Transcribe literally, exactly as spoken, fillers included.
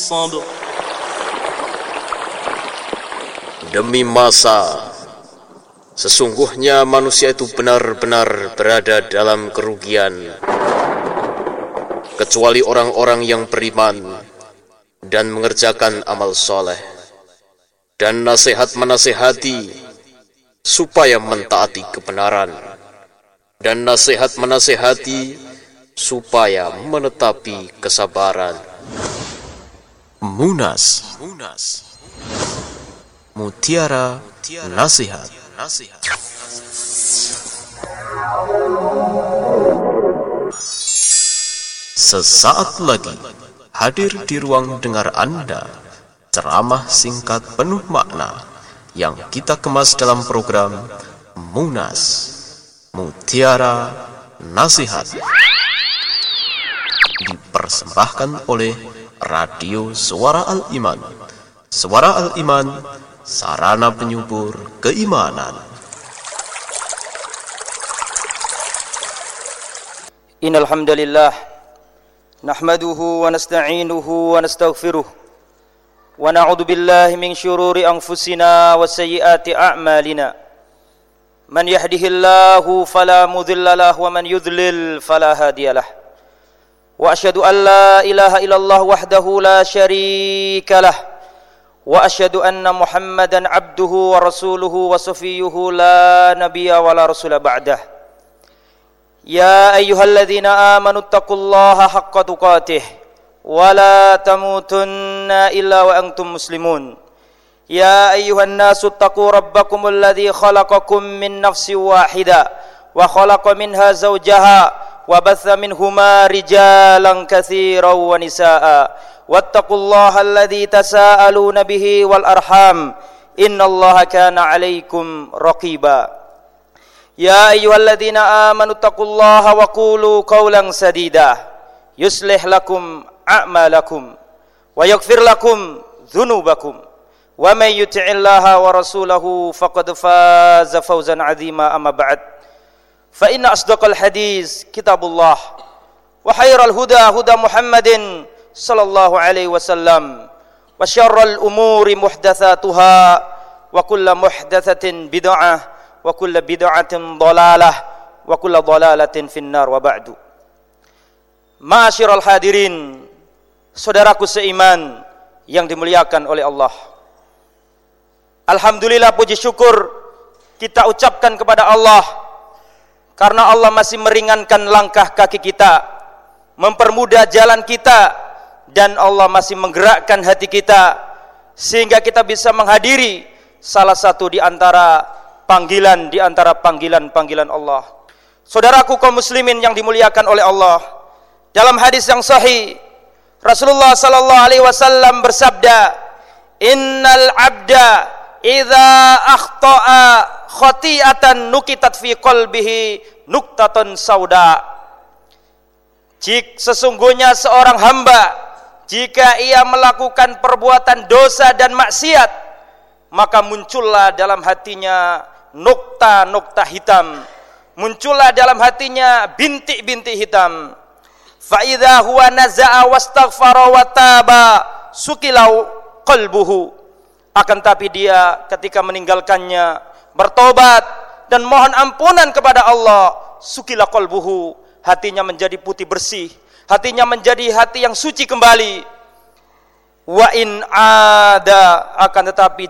الصبر. Demi masa, sesungguhnya manusia itu benar-benar berada dalam kerugian, kecuali orang-orang yang beriman dan mengerjakan amal soleh, dan nasihat menasihati supaya mentaati kebenaran, dan nasihat menasihati supaya menetapi kesabaran. Munas, Mutiara Nasihat. Sesaat lagi hadir di ruang dengar Anda ceramah singkat penuh makna yang kita kemas dalam program Munas, Mutiara Nasihat, dipersembahkan oleh Radio Suara Al-Iman. Suara Al-Iman, sarana penyubur keimanan. Innal hamdalillah nahmaduhu wa nasta'inuhu wa nastaghfiruh wa na'udzu billahi min syururi anfusina wa sayyiati a'malina. Man yahdihillahu fala mudilla lahu wa man yudlil fala hadiyalah. Wa asyhadu an la ilaha illallah wahdahu la syarika lah. Wa asyhadu anna Muhammadan abduhu wa rasuluhu wa safiyuhu la nabiyya wa la rasula ba'dah. Ya ayyuhalladzina amanu taqullaha haqqa tuqatih wa la tamutunna illa wa antum muslimun. Ya ayyuhan nasu taqu rabbakumul ladzi khalaqakum min nafsin wahidah wa khalaqa minha zawjaha wa batha minhuma rijalan katsiran wa nisaa. Wattaqullaha alladzi tasaaluna bihi wal arham innallaha kana 'alaikum raqiba. Ya ayyuhalladzina amanu taqullaha wa qulu qawlan sadida yuslih lakum a'malakum wa yaghfir lakum dhunubakum wa may yuti'illaha wa rasulahu faqad faza fawzan 'azima. Amma ba'd, fa inna asdaqal hadis kitabullah wa khairal huda huda Muhammadin sallallahu alaihi wasallam wa syarral umuri muhdatsatuha wa kullu muhdatsatin bid'ah wa kullu bid'atin dhalalah wa kullu dhalalatin finnar. Wa ba'du. Ma'asyiral hadirin, saudaraku seiman yang dimuliakan oleh Allah, alhamdulillah, puji syukur kita ucapkan kepada Allah karena Allah masih meringankan langkah kaki kita, mempermudah jalan kita, dan Allah masih menggerakkan hati kita sehingga kita bisa menghadiri salah satu di antara panggilan di antara panggilan-panggilan Allah. Saudaraku kaum muslimin yang dimuliakan oleh Allah, dalam hadis yang sahih Rasulullah sallallahu alaihi wasallam bersabda, "Innal 'abda idza akhta'a khati'atan nukitat fi qalbihi nuktatan sauda." Jika sesungguhnya seorang hamba, jika ia melakukan perbuatan dosa dan maksiat, maka muncullah dalam hatinya nukta-nukta hitam, muncullah dalam hatinya bintik-bintik hitam. Fa idza huwa naza'a wastaghfara wa taba sukilau qalbuhu. Akan tapi dia ketika meninggalkannya, bertobat dan mohon ampunan kepada Allah, sukila qalbuhu, hatinya menjadi putih bersih, hatinya menjadi hati yang suci kembali. Wa in ada, akan tetapi